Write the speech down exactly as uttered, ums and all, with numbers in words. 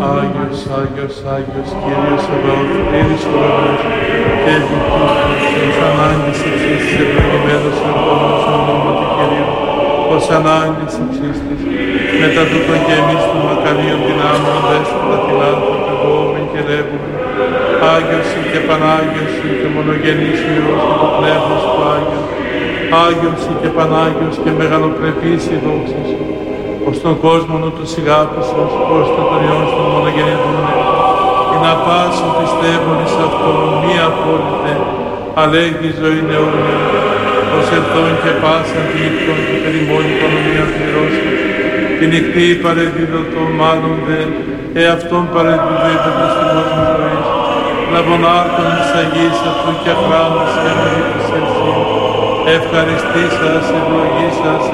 Άγιος, Άγιος, Άγιος, Κύριος Σαββαώθ, πλήρης ουρανός και δικούς ως ανάγκης υψίστης ευλογημένος ο ερχόμενος εν ονόματι Κυρίου, ως ανάγκης υψίστης, μετά τούτον και εμείς των μακαρίων δυνάμεων δέσποτα φιλάνθρωπε βόμεν και ρεύουμε, Άγιος ή και Πανάγιος ή και μονογενής Υιός και το Πνεύμος του Άγιος, Άγιος ή και Πανάγιος και μεγαλοπρεπής η δόξα σου, ως τον κόσμο τους αγάπησας, ως τον Υιόν στον μονογεννητούνε, ή να πάσουν πιστεύουν εις αυτόν μη απόλυτε, αλέγει ζωή αιώνια, ως ελθόν και πάσαν την νυχτών και περιμόνη οικονομία πληρώσεως, την νυχτή παρεδίδωτο μάλλον δε, εαυτόν παρεδίδεται προς την κόσμο ζωής, λαβονάρτων της Αγίας αυτού και αχράμας και αμερίπης ελθύν, ευχαριστήσας, ευλογήσας,